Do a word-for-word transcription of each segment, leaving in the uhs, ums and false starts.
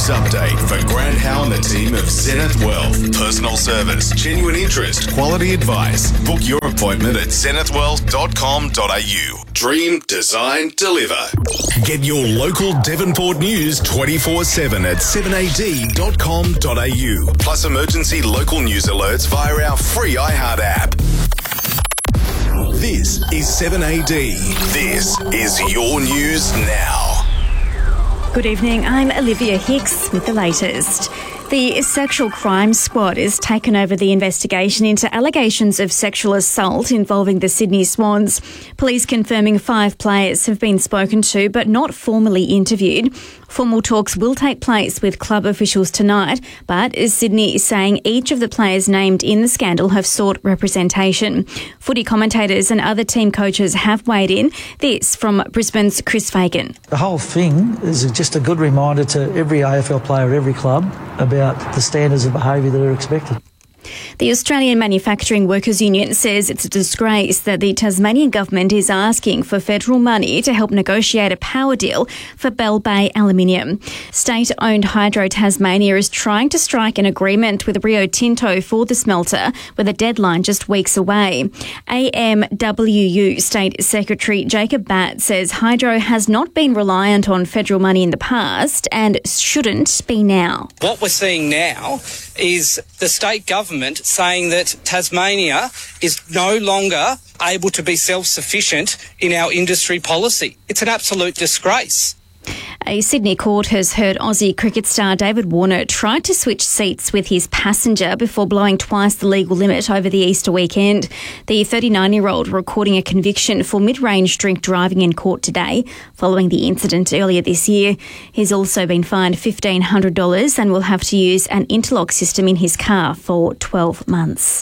news update for Grant Howe and the team of Zenith Wealth. Personal service, genuine interest, quality advice. Book your appointment at zenith wealth dot com dot a u. Dream, design, deliver. Get your local Devonport news twenty-four seven at seven a d dot com dot a u. Plus emergency local news alerts via our free iHeart app. This is seven A D. This is your news now. Good evening, I'm Olivia Hicks with the latest. The Sexual Crime Squad has taken over the investigation into allegations of sexual assault involving the Sydney Swans. Police confirming five players have been spoken to but not formally interviewed. Formal talks will take place with club officials tonight, but as Sydney is saying each of the players named in the scandal have sought representation. Footy commentators and other team coaches have weighed in. This from Brisbane's Chris Fagan. The whole thing is just a good reminder to every A F L player at every club about the standards of behaviour that are expected. The Australian Manufacturing Workers Union says it's a disgrace that the Tasmanian government is asking for federal money to help negotiate a power deal for Bell Bay Aluminium. State-owned Hydro Tasmania is trying to strike an agreement with Rio Tinto for the smelter, with a deadline just weeks away. A M W U State Secretary Jacob Batt says Hydro has not been reliant on federal money in the past and shouldn't be now. What we're seeing now is the state government saying that Tasmania is no longer able to be self-sufficient in our industry policy. It's an absolute disgrace. A Sydney court has heard Aussie cricket star David Warner try to switch seats with his passenger before blowing twice the legal limit over the Easter weekend. The thirty-nine-year-old recording a conviction for mid-range drink driving in court today following the incident earlier this year. He's also been fined fifteen hundred dollars and will have to use an interlock system in his car for twelve months.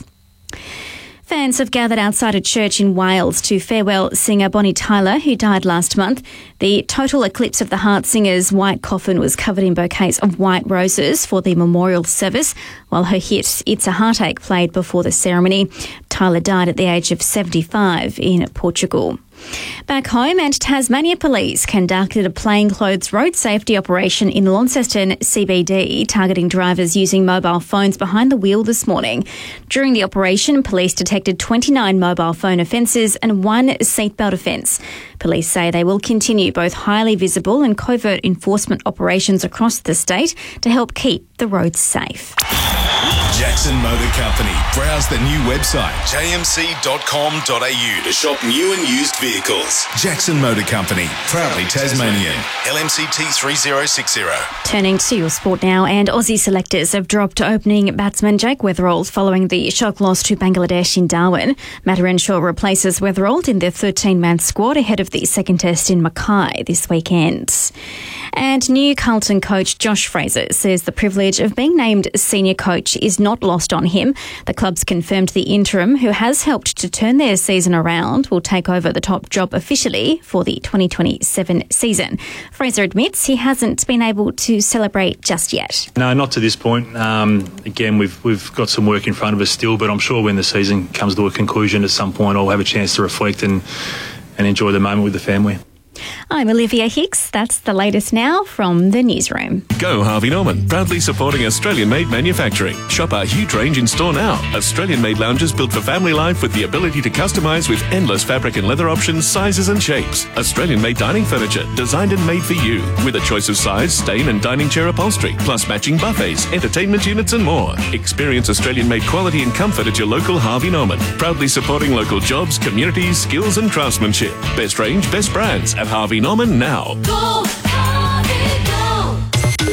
Fans have gathered outside a church in Wales to farewell singer Bonnie Tyler, who died last month. The Total Eclipse of the Heart singer's white coffin was covered in bouquets of white roses for the memorial service, while her hit It's a Heartache played before the ceremony. Tyler died at the age of seventy-five in Portugal. Back home, and Tasmania Police conducted a plainclothes road safety operation in Launceston C B D, targeting drivers using mobile phones behind the wheel this morning. During the operation, police detected twenty-nine mobile phone offences and one seatbelt offence. Police say they will continue both highly visible and covert enforcement operations across the state to help keep the roads safe. Jackson Motor Company. Browse the new website, j m c dot com dot a u, to shop new and used vehicles. Jackson Motor Company, proudly Tasmanian. L M C T three zero six zero. Turning to your sport now, and Aussie selectors have dropped opening batsman Jake Weatherald following the shock loss to Bangladesh in Darwin. Matt Renshaw replaces Weatherald in their thirteen-man squad ahead of the second test in Mackay this weekend. And new Carlton coach Josh Fraser says the privilege of being named senior coach is not lost on him. The club's confirmed the interim, who has helped to turn their season around, will take over the top job officially for the twenty twenty-seven season. Fraser admits he hasn't been able to celebrate just yet. No, not to this point. Um, again, we've we've got some work in front of us still, but I'm sure when the season comes to a conclusion at some point, I'll have a chance to reflect and, and enjoy the moment with the family. I'm Olivia Hicks. That's the latest now from the newsroom. Go Harvey Norman, proudly supporting Australian-made manufacturing. Shop our huge range in store now. Australian-made lounges built for family life with the ability to customise with endless fabric and leather options, sizes and shapes. Australian-made dining furniture, designed and made for you, with a choice of size, stain and dining chair upholstery, plus matching buffets, entertainment units and more. Experience Australian-made quality and comfort at your local Harvey Norman. Proudly supporting local jobs, communities, skills and craftsmanship. Best range, best brands at Harvey Norman now. Go, Harvey, go.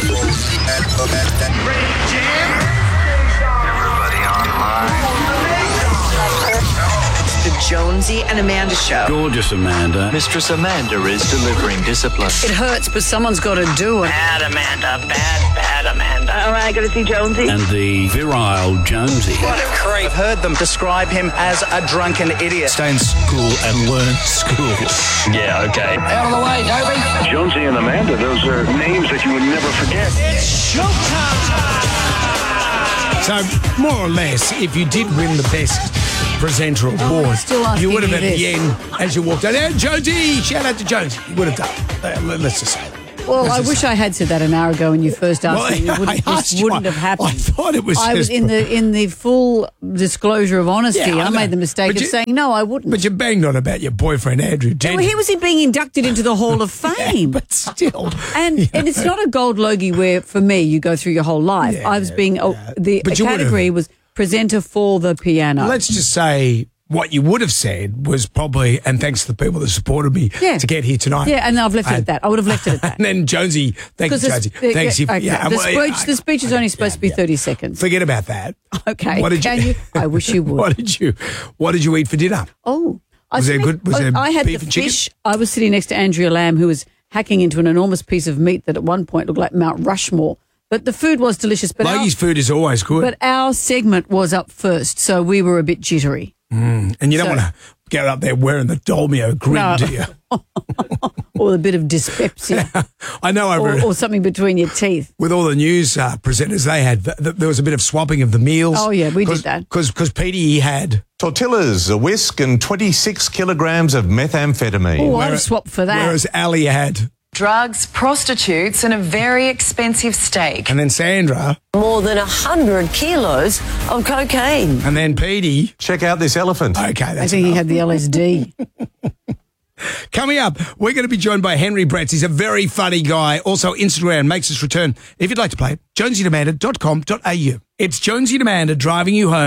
Everybody online. The Jonesy and Amanda Show. Gorgeous Amanda. Mistress Amanda is delivering discipline. It hurts, but someone's got to do it. Bad Amanda, bad, bad Amanda. All right, I got to see Jonesy. And the virile Jonesy. What a creep. I've heard them describe him as a drunken idiot. Stay in school and learn school. Yeah, okay. Out of the way, Toby. Jonesy and Amanda, those are names that you would never forget. It's showtime. So, more or less, if you did win the best presenter award, you would have at the end, as you walked out, hey, Jonesy, shout out to Jonesy. You would have done. Uh, let's just say that. Well, I wish I had said that an hour ago when you first asked Well, me. It wouldn't, I this asked you, wouldn't I- have happened. I thought it was I was just- in the in the full disclosure of honesty. Yeah, I I, know. made the mistake But of you- saying no, I wouldn't. But you banged on about your boyfriend, Andrew well, Tennant. he was being inducted into the Hall of Fame. But still. And and it's not a gold logie where, for me, you go through your whole life. Yeah, I was being, oh, the But you would've- category was presenter for the piano. Let's just say what you would have said was probably, and thanks to the people that supported me Yeah. to get here tonight. Yeah, and I've left it Uh, at that. I would have left it at that. And then Jonesy, thank you, Because Jonesy. the, Thanks. you- okay, yeah, the, well, speech, I- the speech is only supposed to be thirty seconds. Forget about that. Okay. What did Can you, you? I wish you would. What did you What did you eat for dinner? Oh, I Was there think- good- was there I had beef the and chicken? fish. I was sitting next to Andrea Lamb, who was hacking into an enormous piece of meat that at one point looked like Mount Rushmore. But the food was delicious. But our, Logie's food is always good. but our segment was up first, so we were a bit jittery. Mm, and you don't So- want to get up there wearing the Dolmio grin, No. do you? Or a bit of dyspepsia, I know over or, or something between your teeth. with all the news uh, presenters they had, th- th- there was a bit of swapping of the meals. Oh, yeah, we did that. Because Petey, he had... Tortillas, a whisk, and twenty-six kilograms of methamphetamine. Oh, I'd have swapped for that. Whereas Ali had... Drugs, prostitutes, and a very expensive steak. And then Sandra... More than one hundred kilos of cocaine. And then Petey... Check out this elephant. Okay, I that's think he enough. had the L S D. Coming up, we're going to be joined by Henry Bretz. He's a very funny guy. Also, Instagram makes its return. If you'd like to play it, jonesy and amanda dot com dot a u. It's Jonesy and Amanda driving you home.